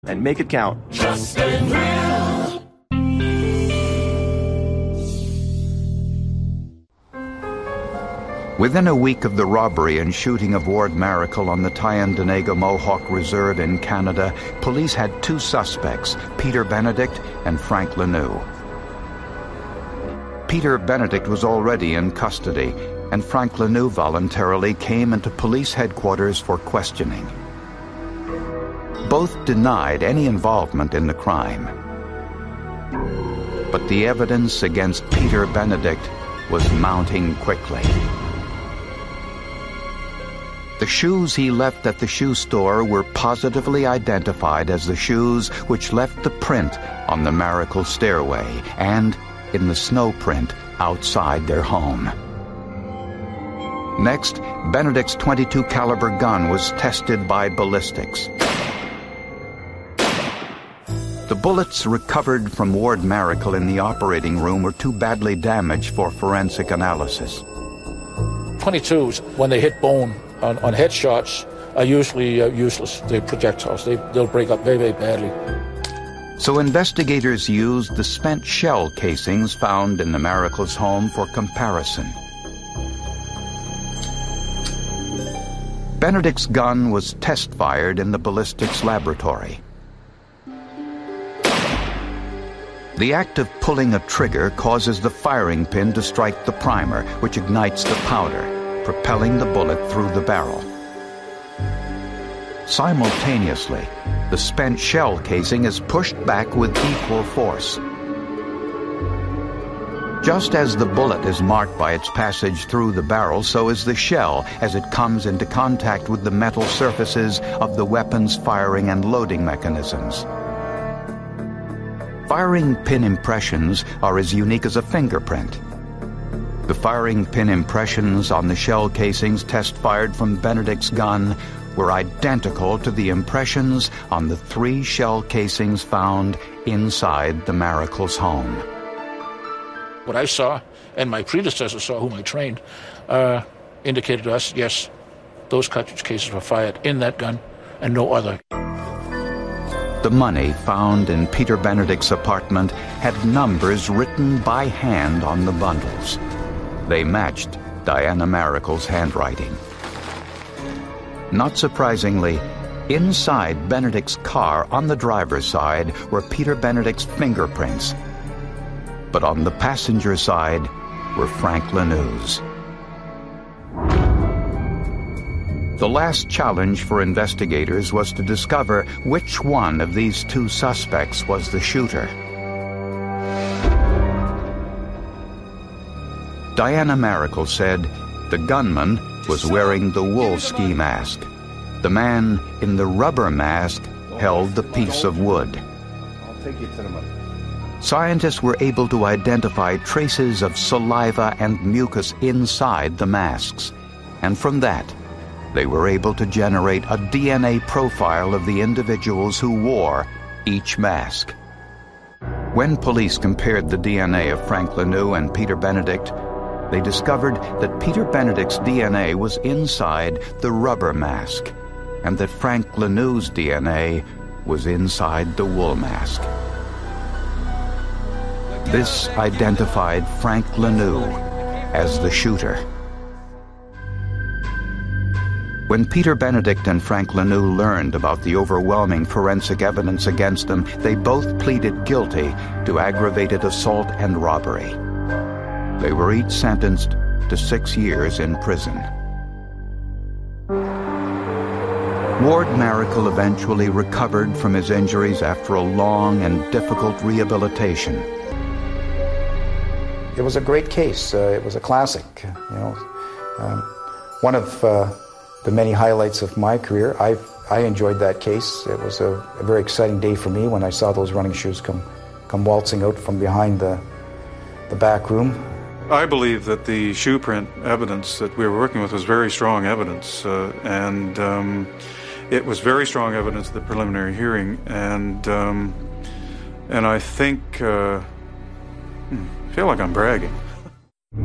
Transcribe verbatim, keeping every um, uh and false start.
and make it count. Justin Real. Within a week of the robbery and shooting of Ward Maracle on the Tyendinaga Mohawk Reserve in Canada, police had two suspects, Peter Benedict and Frank Lanoux. Peter Benedict was already in custody, and Frank Lanoux voluntarily came into police headquarters for questioning. Both denied any involvement in the crime. But the evidence against Peter Benedict was mounting quickly. The shoes he left at the shoe store were positively identified as the shoes which left the print on the Maracle stairway and in the snow print outside their home. Next, Benedict's twenty-two caliber gun was tested by ballistics. The bullets recovered from Ward Maracle in the operating room were too badly damaged for forensic analysis. twenty-twos, when they hit bone on, on headshots, are usually uh, useless. They're projectiles. They, they'll break up very, very badly. So investigators used the spent shell casings found in the Maracle's home for comparison. Benedict's gun was test-fired in the ballistics laboratory. The act of pulling a trigger causes the firing pin to strike the primer, which ignites the powder, propelling the bullet through the barrel. Simultaneously, the spent shell casing is pushed back with equal force. Just as the bullet is marked by its passage through the barrel, so is the shell as it comes into contact with the metal surfaces of the weapon's firing and loading mechanisms. Firing pin impressions are as unique as a fingerprint. The firing pin impressions on the shell casings test-fired from Benedict's gun were identical to the impressions on the three shell casings found inside the Maracle's home. What I saw, and my predecessors saw, whom I trained, uh, indicated to us, yes, those cartridge cases were fired in that gun and no other. The money found in Peter Benedict's apartment had numbers written by hand on the bundles. They matched Diana Maracle's handwriting. Not surprisingly, inside Benedict's car on the driver's side were Peter Benedict's fingerprints. But on the passenger side were Frank Lanoux's. The last challenge for investigators was to discover which one of these two suspects was the shooter. Diana Maracle said the gunman was wearing the wool ski mask. The man in the rubber mask held the piece of wood. I'll take you to the Scientists were able to identify traces of saliva and mucus inside the masks, and from that, they were able to generate a D N A profile of the individuals who wore each mask. When police compared the D N A of Frank Lanoux and Peter Benedict, they discovered that Peter Benedict's D N A was inside the rubber mask, and that Frank Lanoux's D N A was inside the wool mask. This identified Frank Lanoux as the shooter. When Peter Benedict and Frank Lanoux learned about the overwhelming forensic evidence against them, they both pleaded guilty to aggravated assault and robbery. They were each sentenced to six years in prison. Ward Maracle eventually recovered from his injuries after a long and difficult rehabilitation. It was a great case. Uh, it was a classic. You know, um, one of uh, the many highlights of my career. I I enjoyed that case. It was a, a very exciting day for me when I saw those running shoes come come waltzing out from behind the the back room. I believe that the shoe print evidence that we were working with was very strong evidence, uh, and um, it was very strong evidence at the preliminary hearing, and um, and I think. Uh, I feel like I'm bragging.